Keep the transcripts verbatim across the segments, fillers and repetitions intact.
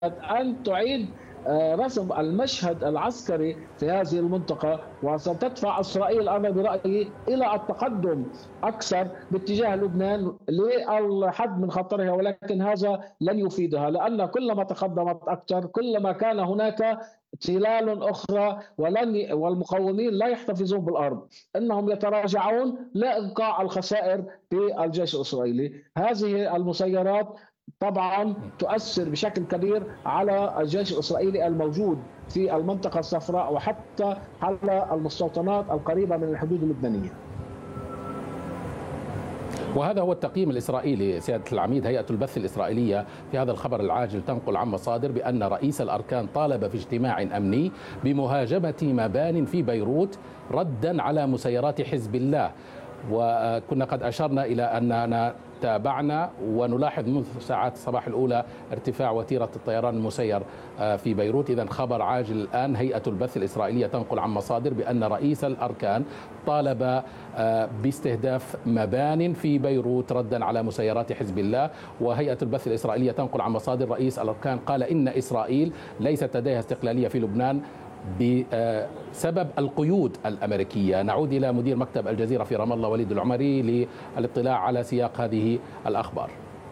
أن تعيد آه، رسم المشهد العسكري في هذه المنطقة، وستدفع إسرائيل أنا برأيي إلى التقدم أكثر باتجاه لبنان للحد من خطرها، ولكن هذا لن يفيدها، لأن كلما تقدمت أكثر كلما كان هناك تلال أخرى، ولن والمقاومين لا يحتفظون بالأرض، إنهم يتراجعون لإنقاع الخسائر في الجيش الإسرائيلي. هذه المسيرات طبعا تؤثر بشكل كبير على الجيش الإسرائيلي الموجود في المنطقة الصفراء وحتى على المستوطنات القريبة من الحدود اللبنانية. وهذا هو التقييم الإسرائيلي سيادة العميد. هيئة البث الإسرائيلية في هذا الخبر العاجل تنقل عن مصادر بأن رئيس الأركان طالب في اجتماع أمني بمهاجمة مبان في بيروت ردا على مسيرات حزب الله. وكنا قد أشرنا إلى أننا تابعنا ونلاحظ منذ ساعات الصباح الأولى ارتفاع وتيرة الطيران المسير في بيروت. إذن خبر عاجل الآن، هيئة البث الإسرائيلية تنقل عن مصادر بأن رئيس الأركان طالب باستهداف مبان في بيروت ردا على مسيرات حزب الله. وهيئة البث الإسرائيلية تنقل عن مصادر رئيس الأركان قال إن إسرائيل ليست لديها استقلالية في لبنان بسبب القيود الأمريكية. نعود إلى مدير مكتب الجزيرة في رام الله وليد العمري للاطلاع على سياق هذه الأخبار.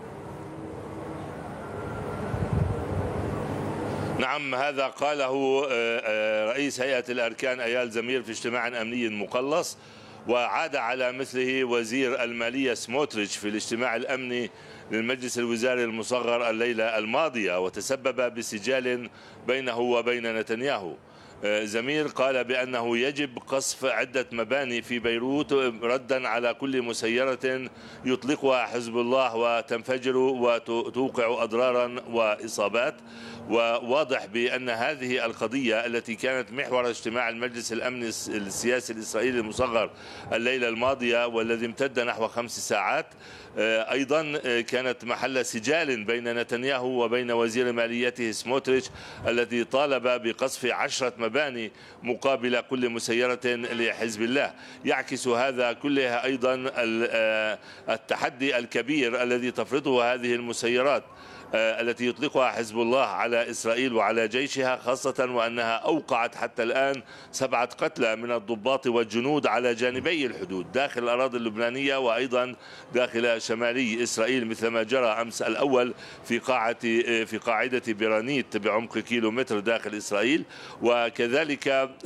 نعم، هذا قاله رئيس هيئة الأركان أيال زمير في اجتماع أمني مقلص، وعاد على مثله وزير المالية سموتريتش في الاجتماع الأمني للمجلس الوزاري المصغر الليلة الماضية، وتسبب بسجال بينه وبين نتنياهو. زمير قال بأنه يجب قصف عدة مباني في بيروت ردا على كل مسيرة يطلقها حزب الله وتنفجر وتوقع أضرارا وإصابات. وواضح بأن هذه القضية التي كانت محور اجتماع المجلس الأمني السياسي الإسرائيلي المصغر الليلة الماضية والذي امتد نحو خمس ساعات أيضا كانت محل سجال بين نتنياهو وبين وزير ماليته سموتريتش الذي طالب بقصف عشرة مباني مقابل كل مسيرة لحزب الله. يعكس هذا كلها أيضا التحدي الكبير الذي تفرضه هذه المسيرات التي يطلقها حزب الله على إسرائيل وعلى جيشها، خاصة وأنها أوقعت حتى الآن سبعة قتلى من الضباط والجنود على جانبي الحدود داخل الأراضي اللبنانية وأيضا داخل شمالي إسرائيل، مثل ما جرى أمس الأول في قاعة في قاعدة بيرانيت بعمق كيلو متر داخل إسرائيل. وكذلك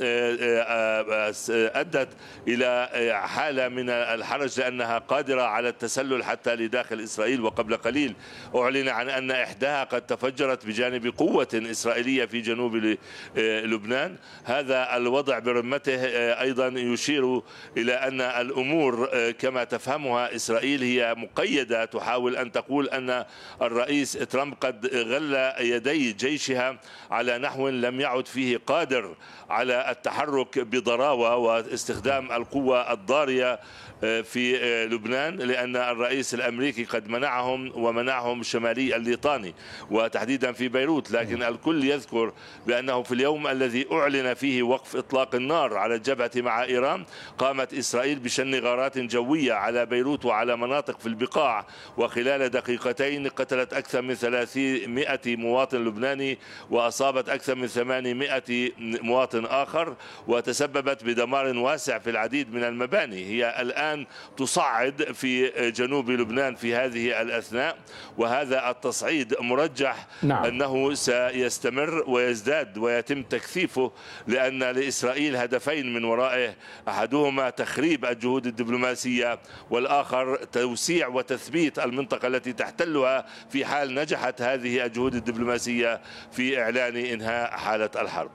أدت إلى حالة من الحرج لأنها قادرة على التسلل حتى لداخل إسرائيل. وقبل قليل أعلن عن أن إحداها قد تفجرت بجانب قوة إسرائيلية في جنوب لبنان. هذا الوضع برمته أيضا يشير إلى أن الأمور كما تفهمها إسرائيل هي مقيدة. تحاول أن تقول أن الرئيس ترامب قد غل يدي جيشها على نحو لم يعد فيه قادر على التحرك بضراوة واستخدام القوة الضارية في لبنان، لأن الرئيس الأمريكي قد منعهم ومنعهم شمالي الليطاني وتحديدا في بيروت. لكن الكل يذكر بأنه في اليوم الذي أعلن فيه وقف إطلاق النار على الجبهة مع إيران قامت إسرائيل بشن غارات جوية على بيروت وعلى مناطق في البقاع، وخلال دقيقتين قتلت أكثر من ثلاثمائة مواطن لبناني وأصابت أكثر من ثمانمائة مواطن آخر، وتسببت بدمار واسع في العديد من المباني. هي الآن تصعد في جنوب لبنان في هذه الأثناء، وهذا التصعيد مرجح نعم. أنه سيستمر ويزداد ويتم تكثيفه، لأن لإسرائيل هدفين من ورائه، أحدهما تخريب الجهود الدبلوماسية والآخر توسيع وتثبيت المنطقة التي تحتلها في حال نجحت هذه الجهود الدبلوماسية في إعلان إنهاء حالة الحرب.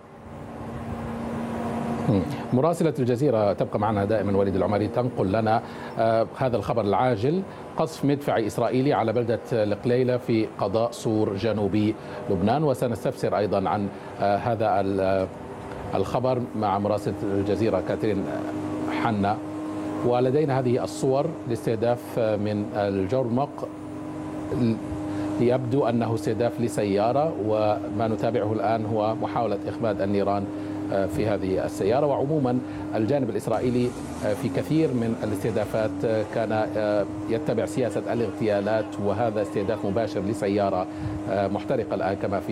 مراسلة الجزيرة تبقى معنا دائما وليد العمري تنقل لنا آه هذا الخبر العاجل: قصف مدفعي إسرائيلي على بلدة القليلة في قضاء سور جنوبي لبنان. وسنستفسر أيضا عن آه هذا الخبر مع مراسلة الجزيرة كاترين حنا. ولدينا هذه الصور لاستهداف من الجرمق، يبدو أنه استهداف لسيارة، وما نتابعه الآن هو محاولة إخماد النيران في هذه السيارة. وعموما الجانب الإسرائيلي في كثير من الاستهدافات كان يتبع سياسة الاغتيالات، وهذا استهداف مباشر لسيارة محترقة الآن كما في